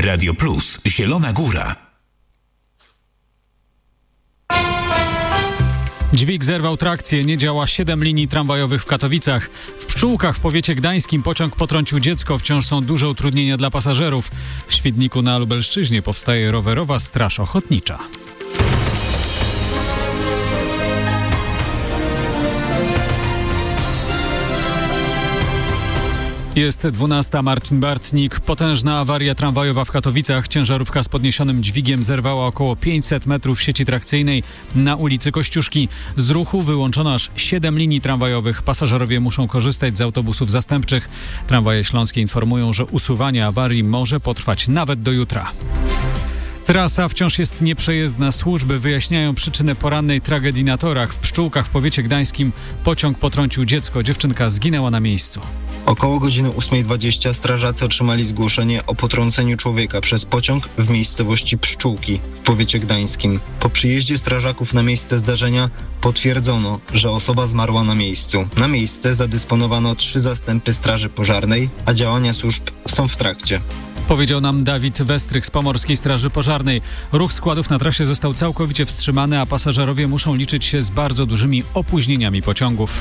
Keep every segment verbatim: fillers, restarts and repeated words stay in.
Radio Plus, Zielona Góra. Dźwig zerwał trakcję, nie działa siedem linii tramwajowych w Katowicach. W Pszczółkach w powiecie gdańskim pociąg potrącił dziecko, wciąż są duże utrudnienia dla pasażerów. W Świdniku na Lubelszczyźnie powstaje rowerowa straż ochotnicza. Jest dwunasta, Marcin Bartnik. Potężna awaria tramwajowa w Katowicach. Ciężarówka z podniesionym dźwigiem zerwała około pięćset metrów sieci trakcyjnej na ulicy Kościuszki. Z ruchu wyłączono aż siedem linii tramwajowych. Pasażerowie muszą korzystać z autobusów zastępczych. Tramwaje śląskie informują, że usuwanie awarii może potrwać nawet do jutra. Trasa wciąż jest nieprzejezdna. Służby wyjaśniają przyczynę porannej tragedii na torach. W Pszczółkach w powiecie gdańskim pociąg potrącił dziecko. Dziewczynka zginęła na miejscu. Około godziny ósma dwadzieścia strażacy otrzymali zgłoszenie o potrąceniu człowieka przez pociąg w miejscowości Pszczółki w powiecie gdańskim. Po przyjeździe strażaków na miejsce zdarzenia potwierdzono, że osoba zmarła na miejscu. Na miejsce zadysponowano trzy zastępy straży pożarnej, a działania służb są w trakcie. Powiedział nam Dawid Westrych z Pomorskiej Straży Pożarnej. Ruch składów na trasie został całkowicie wstrzymany, a pasażerowie muszą liczyć się z bardzo dużymi opóźnieniami pociągów.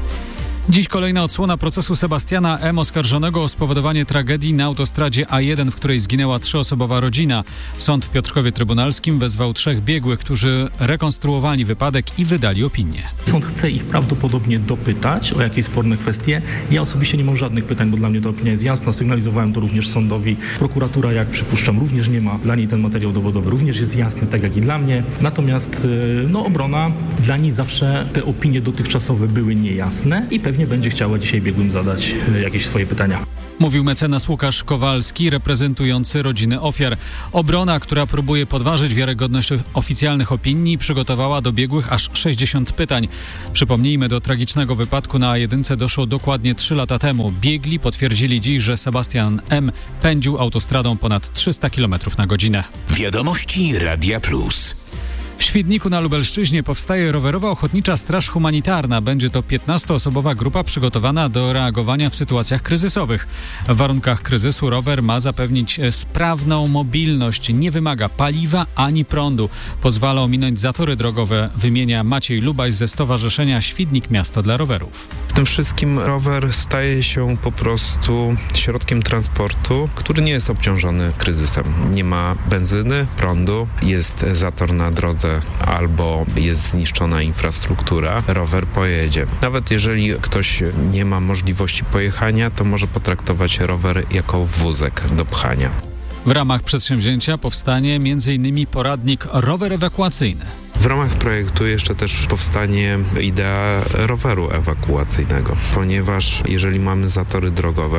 Dziś kolejna odsłona procesu Sebastiana M., oskarżonego o spowodowanie tragedii na autostradzie A jeden, w której zginęła trzyosobowa rodzina. Sąd w Piotrkowie Trybunalskim wezwał trzech biegłych, którzy rekonstruowali wypadek i wydali opinię. Sąd chce ich prawdopodobnie dopytać o jakieś sporne kwestie. Ja osobiście nie mam żadnych pytań, bo dla mnie ta opinia jest jasna. Sygnalizowałem to również sądowi. Prokuratura, jak przypuszczam, również nie ma. Dla niej ten materiał dowodowy również jest jasny, tak jak i dla mnie. Natomiast no, obrona, dla niej zawsze te opinie dotychczasowe były niejasne i pewnie nie będzie chciała dzisiaj biegłym zadać jakieś swoje pytania. Mówił mecenas Łukasz Kowalski, reprezentujący rodziny ofiar. Obrona, która próbuje podważyć wiarygodność oficjalnych opinii, przygotowała do biegłych aż sześćdziesiąt pytań. Przypomnijmy, do tragicznego wypadku na A jeden doszło dokładnie trzy lata temu. Biegli potwierdzili dziś, że Sebastian M. pędził autostradą ponad trzysta kilometrów na godzinę. Wiadomości Radia Plus. W Świdniku na Lubelszczyźnie powstaje rowerowa ochotnicza straż humanitarna. Będzie to piętnastoosobowa grupa przygotowana do reagowania w sytuacjach kryzysowych. W warunkach kryzysu rower ma zapewnić sprawną mobilność. Nie wymaga paliwa ani prądu. Pozwala ominąć zatory drogowe, wymienia Maciej Lubaś ze Stowarzyszenia Świdnik Miasto dla Rowerów. W tym wszystkim rower staje się po prostu środkiem transportu, który nie jest obciążony kryzysem. Nie ma benzyny, prądu, jest zator na drodze albo jest zniszczona infrastruktura, rower pojedzie. Nawet jeżeli ktoś nie ma możliwości pojechania, to może potraktować rower jako wózek do pchania. W ramach przedsięwzięcia powstanie między innymi poradnik rower ewakuacyjny. W ramach projektu jeszcze też powstanie idea roweru ewakuacyjnego, ponieważ jeżeli mamy zatory drogowe,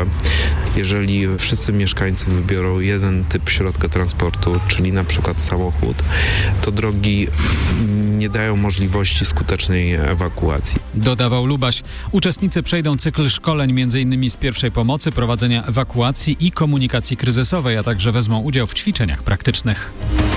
jeżeli wszyscy mieszkańcy wybiorą jeden typ środka transportu, czyli na przykład samochód, to drogi nie dają możliwości skutecznej ewakuacji. Dodawał Lubaś. Uczestnicy przejdą cykl szkoleń m.in. z pierwszej pomocy, prowadzenia ewakuacji i komunikacji kryzysowej, a także wezmą udział w ćwiczeniach praktycznych.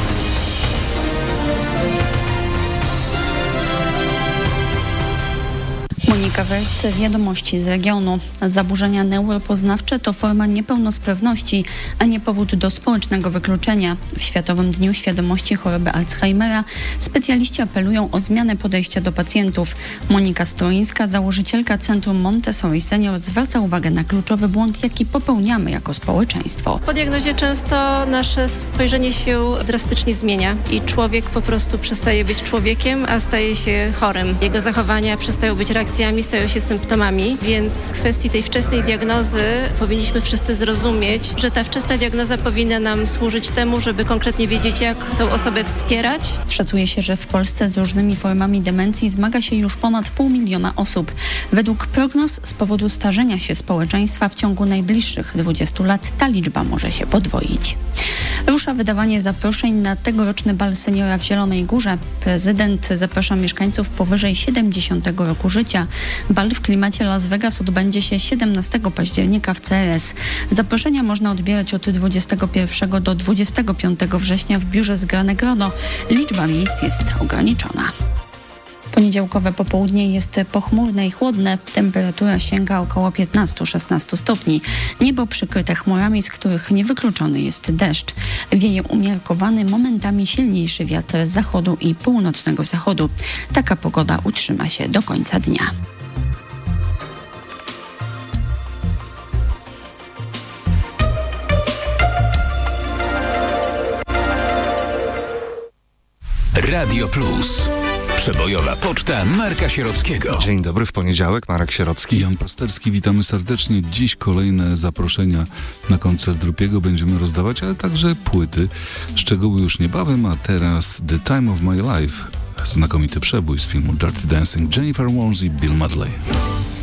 Monika Werc, wiadomości z regionu. Zaburzenia neuropoznawcze to forma niepełnosprawności, a nie powód do społecznego wykluczenia. W Światowym Dniu Świadomości Choroby Alzheimera specjaliści apelują o zmianę podejścia do pacjentów. Monika Stroińska, założycielka Centrum Montessori Senior, zwraca uwagę na kluczowy błąd, jaki popełniamy jako społeczeństwo. Po diagnozie często nasze spojrzenie się drastycznie zmienia i człowiek po prostu przestaje być człowiekiem, a staje się chorym. Jego zachowania przestają być reakcjami, stają się symptomami, więc w kwestii tej wczesnej diagnozy powinniśmy wszyscy zrozumieć, że ta wczesna diagnoza powinna nam służyć temu, żeby konkretnie wiedzieć, jak tę osobę wspierać. Szacuje się, że w Polsce z różnymi formami demencji zmaga się już ponad pół miliona osób. Według prognoz z powodu starzenia się społeczeństwa w ciągu najbliższych dwudziestu lat ta liczba może się podwoić. Rusza wydawanie zaproszeń na tegoroczny bal seniora w Zielonej Górze. Prezydent zaprasza mieszkańców powyżej siedemdziesiątego roku życia. Bal w klimacie Las Vegas odbędzie się siedemnastego października w C R S. Zaproszenia można odbierać od dwudziestego pierwszego do dwudziestego piątego września w biurze Zgrane Grono. Liczba miejsc jest ograniczona. Poniedziałkowe popołudnie jest pochmurne i chłodne. Temperatura sięga około piętnaście do szesnastu stopni. Niebo przykryte chmurami, z których niewykluczony jest deszcz. Wieje umiarkowany, momentami silniejszy wiatr z zachodu i północnego zachodu. Taka pogoda utrzyma się do końca dnia. Radio Plus. Przebojowa poczta Marka Sierockiego. Dzień dobry, w poniedziałek Marek Sierocki. Jan Pasterski, witamy serdecznie. Dziś kolejne zaproszenia na koncert Drupiego będziemy rozdawać, ale także płyty. Szczegóły już niebawem, a teraz The Time of My Life. Znakomity przebój z filmu Dirty Dancing, Jennifer Warnes i Bill Medley.